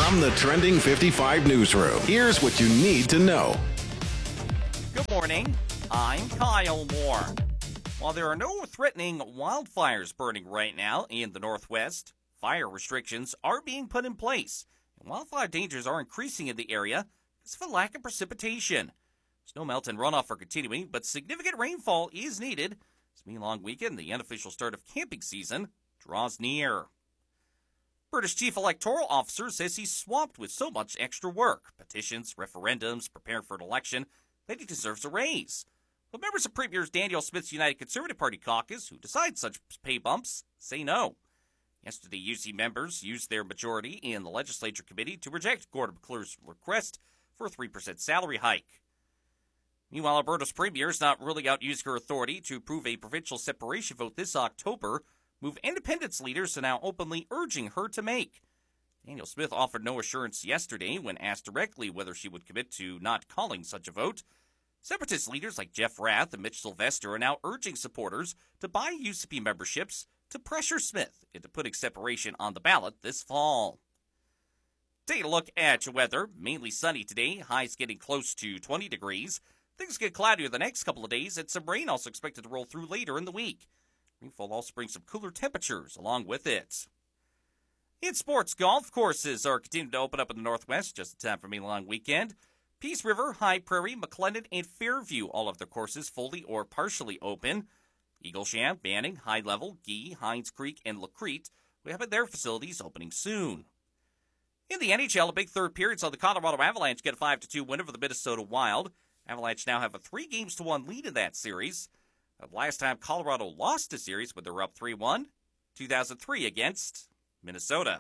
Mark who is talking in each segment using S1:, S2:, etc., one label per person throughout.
S1: From the Trending 55 newsroom, here's what you need to know.
S2: Good morning. I'm Kyle Moore. While there are no threatening wildfires burning right now in the Northwest, fire restrictions are being put in place, and wildfire dangers are increasing in the area because of a lack of precipitation. Snowmelt and runoff are continuing, but significant rainfall is needed as the long weekend, the unofficial start of camping season, draws near. British Chief Electoral Officer says he's swamped with so much extra work, petitions, referendums, preparing for an election, that he deserves a raise. But members of Premier Danielle Smith's United Conservative Party caucus, who decide such pay bumps, say no. Yesterday, UC members used their majority in the legislature committee to reject Gordon McClure's request for a 3% salary hike. Meanwhile, Alberta's premier is not ruling out using her authority to approve a provincial separation vote this October, move independence leaders are now openly urging her to make. Danielle Smith offered no assurance yesterday when asked directly whether she would commit to not calling such a vote. Separatist leaders like Jeff Rath and Mitch Sylvester are now urging supporters to buy UCP memberships to pressure Smith into putting separation on the ballot this fall. Take a look at your weather. Mainly sunny today, highs getting close to 20 degrees. Things get cloudier the next couple of days, and some rain also expected to roll through later in the week. Rainfall also brings some cooler temperatures along with it. In sports, golf courses are continuing to open up in the Northwest, just in time for a long weekend. Peace River, High Prairie, McLennan, and Fairview, all of their courses fully or partially open. Eaglesham, Banning, High Level, Gee, Hines Creek, and Lacrete will have their facilities opening soon. In the NHL, a big third period saw the Colorado Avalanche get a 5-2 win over the Minnesota Wild. Avalanche now have a 3-1 lead in that series. The last time Colorado lost a series when they were up 3-1, 2003 against Minnesota.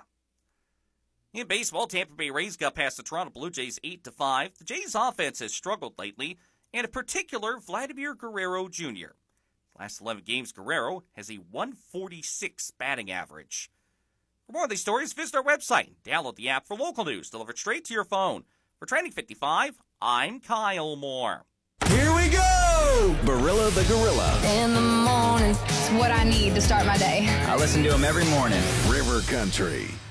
S2: In baseball, Tampa Bay Rays got past the Toronto Blue Jays 8-5. The Jays' offense has struggled lately, and in particular, Vladimir Guerrero Jr. Last 11 games, Guerrero has a 146 batting average. For more of these stories, visit our website. Download the app for local news delivered straight to your phone. For Trending 55, I'm Kyle Moore.
S1: Here we go! Barilla the Gorilla.
S3: In the morning, it's what I need to start my day.
S4: I listen to him every morning.
S1: River Country.